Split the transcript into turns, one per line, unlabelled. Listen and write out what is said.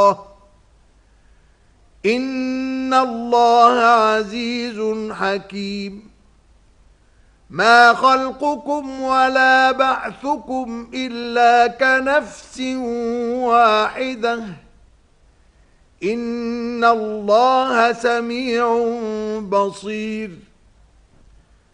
إن الله عزيز حكيم ما خلقكم ولا بعثكم إلا كنفس واحدة إن الله سميع بصير